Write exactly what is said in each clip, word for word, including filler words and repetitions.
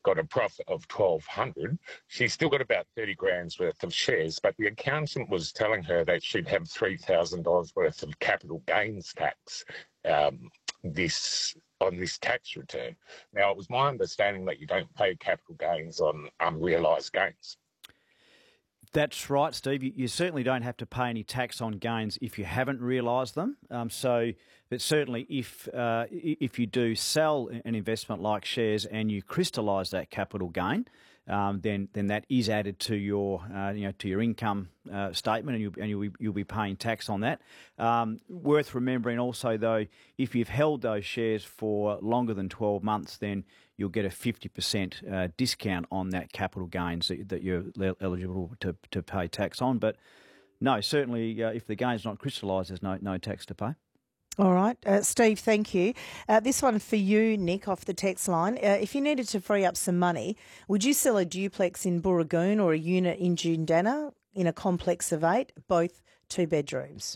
got a profit of twelve hundred, she's still got about thirty grand's worth of shares, but the accountant was telling her that she'd have three thousand dollars worth of capital gains tax um, this on this tax return. Now, it was my understanding that you don't pay capital gains on unrealised gains. That's right, Steve. You, you certainly don't have to pay any tax on gains if you haven't realised them. Um, so, but certainly if uh, if you do sell an investment like shares and you crystallise that capital gain, um, then then that is added to your uh, you know to your income uh, statement, and you and you'll be, you'll be paying tax on that. Um, worth remembering also though, if you've held those shares for longer than twelve months, then you'll get a fifty percent uh, discount on that capital gains that, that you're eligible to, to pay tax on. But no, certainly uh, if the gain's not crystallised, there's no no tax to pay. All right. Uh, Steve, thank you. Uh, this one for you, Nick, off the text line. Uh, if you needed to free up some money, would you sell a duplex in Burragoon or a unit in Jundana in a complex of eight, both two bedrooms?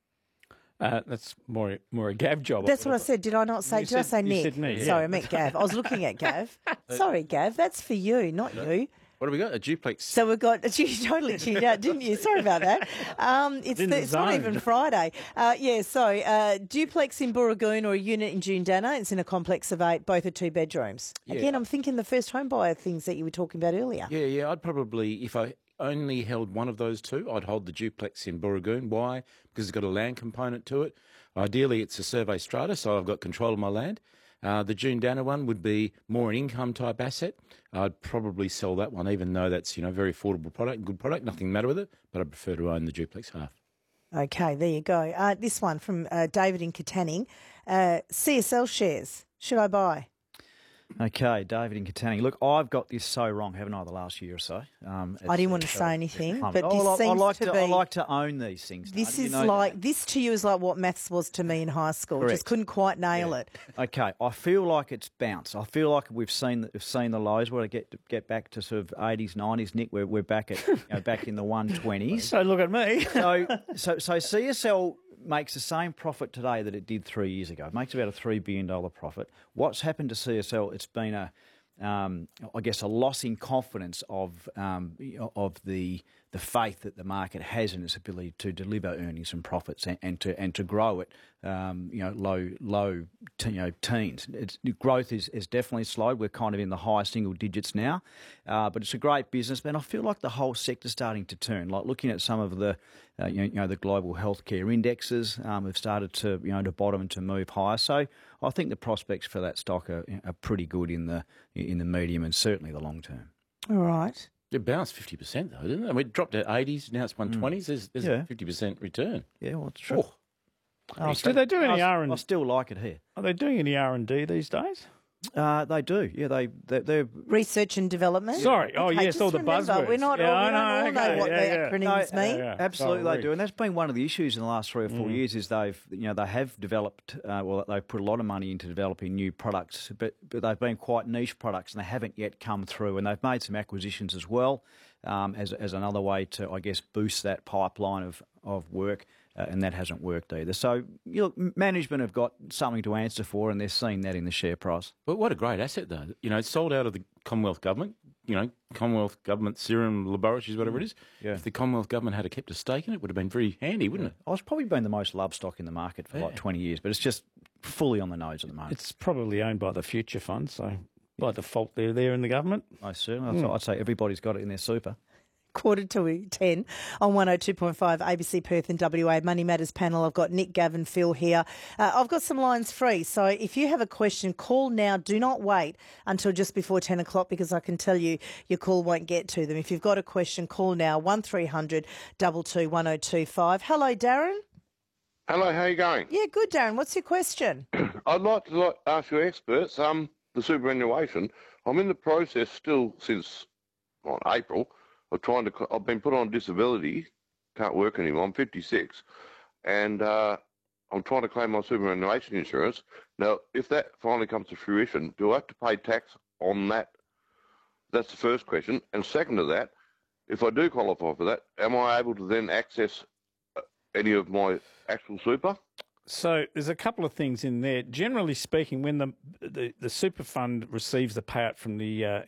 Uh, that's more more a Gav job. That's what I said. Did I not say? You did said, I say you Nick? Said me, yeah. Sorry, I meant Gav. I was looking at Gav. Sorry, Gav. That's for you, not no. you. What have we got? A duplex. So we've got, you totally tuned out, didn't you? Sorry about that. Um, it's in the, the it's not zone. even Friday. Uh, yeah, so uh, duplex in Burragoon or a unit in Jundana. It's in a complex of eight. Both are two bedrooms. Yeah. Again, I'm thinking the first home buyer things that you were talking about earlier. Yeah, yeah. I'd probably, if I only held one of those two, I'd hold the duplex in Burragoon. Why? Because it's got a land component to it. Ideally, it's a survey strata, so I've got control of my land. Uh, the Jundana one would be more an income type asset. I'd probably sell that one, even though that's, you know, very affordable product, good product, nothing the matter with it, but I prefer to own the duplex half. Okay, there you go. Uh, this one from uh, David in Katanning. Uh, C S L shares, should I buy? Okay, David in Katanning. Look, I've got this so wrong, haven't I, the last year or so? Um, I didn't want to uh, say anything, uh, but this I, I, seems I like to, to, be... I like to own these things. This you is know like, that. this to you is like what maths was to me in high school. Correct. Just couldn't quite nail Yeah. it. Okay, I feel like it's bounced. I feel like we've seen we've seen the lows. Where I get get back to sort of eighties, nineties, Nick. We're we're back at you know, back in the one twenties. So look at me. So so so C S L makes the same profit today that it did three years ago. It makes about a three billion dollar profit. What's happened to C S L? It's been a Um, I guess a loss in confidence of um, of the the faith that the market has in its ability to deliver earnings and profits and, and to and to grow it, um, you know, low low te- you know teens. It's, growth is, is definitely slowed. We're kind of in the high single digits now, uh, but it's a great business. And I feel like the whole sector's starting to turn. Like looking at some of the uh, you, know, you know the global healthcare indexes um, have started to you know to bottom and to move higher. So I think the prospects for that stock are, are pretty good in the in the medium and certainly the long term. All right. It bounced fifty percent though, didn't it? We dropped to eighties, now it's one twenties. There's, there's Yeah. a fifty percent return. Yeah, well, it's true. Oh. I Do they do any I, R and I still like it here. Are they doing any R and D these days? Uh, they do. Yeah, they they they're Research and development. Sorry. Oh, Okay, yes, just all the remember, buzzwords. We're not Yeah, all, I we don't know, all know okay, what yeah, the yeah. acronyms No, mean. yeah. Absolutely, Sorry. they do, and that's been one of the issues in the last three or four Mm. years. Is they've, you know, they have developed, uh, well, they've put a lot of money into developing new products, but but they've been quite niche products, and they haven't yet come through. And they've made some acquisitions as well, um, as as another way to, I guess, boost that pipeline of of work, uh, and that hasn't worked either. So, you know, management have got something to answer for, and they're seeing that in the share price. But what a great asset though. You know, it's sold out of the Commonwealth Government, you know, Commonwealth Government Serum Laboratories, whatever it is. Yeah. If the Commonwealth Government had kept a stake in it, it would have been very handy, wouldn't it? Oh, it's probably been the most loved stock in the market for like Yeah. twenty years, but it's just fully on the nose at the moment. It's probably owned by the Future Fund, so by default they're there in the government. Most certainly. I'd- I'd say everybody's got it in their super. Quarter to ten on one oh two point five A B C Perth and W A Money Matters panel. I've got Nick, Gavin, Phil here. Uh, I've got some lines free, so if you have a question, call now. Do not wait until just before ten o'clock because I can tell you your call won't get to them. If you've got a question, call now, one three hundred two two one oh two five. Hello, Darren. Hello, how you going? Yeah, good, Darren. What's your question? I'd like to like, ask your experts, um, the superannuation. I'm in the process still since on April of trying to. I've been put on disability, can't work anymore. I'm fifty-six, and uh, I'm trying to claim my superannuation insurance. Now, if that finally comes to fruition, do I have to pay tax on that? That's the first question. And second to that, if I do qualify for that, am I able to then access uh, any of my actual super? So there's a couple of things in there. Generally speaking, when the the, the super fund receives the payout from the uh,